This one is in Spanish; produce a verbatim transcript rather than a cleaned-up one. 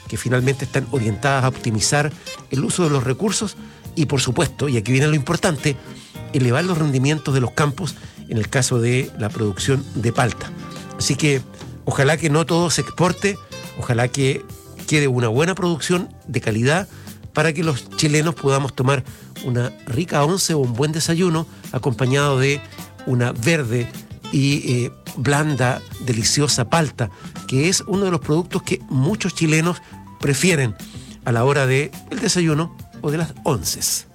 que finalmente están orientadas a optimizar el uso de los recursos y, por supuesto, y aquí viene lo importante, elevar los rendimientos de los campos en el caso de la producción de palta. Así que ojalá que no todo se exporte, ojalá que quede una buena producción de calidad para que los chilenos podamos tomar una rica once o un buen desayuno acompañado de una verde y eh, blanda, deliciosa palta, que es uno de los productos que muchos chilenos prefieren a la hora del desayuno o de las onces.